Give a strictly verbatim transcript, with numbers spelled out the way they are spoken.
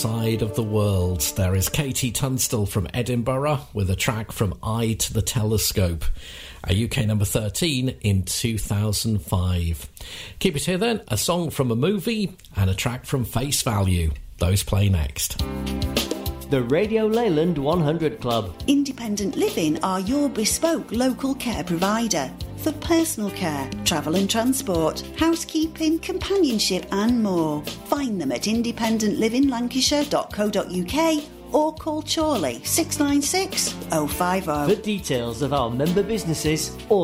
side of the world. There is Katie Tunstall from Edinburgh with a track from Eye to the Telescope, a U K number thirteen in two thousand five. Keep it here then, a song from a movie and a track from Face Value. Those play next. The Radio Leyland one hundred Club. Independent Living are your bespoke local care provider for personal care, travel and transport, housekeeping, companionship and more. Find them at independent living lancashire dot co dot uk or call Chorley six nine six oh five oh. For details of our member businesses or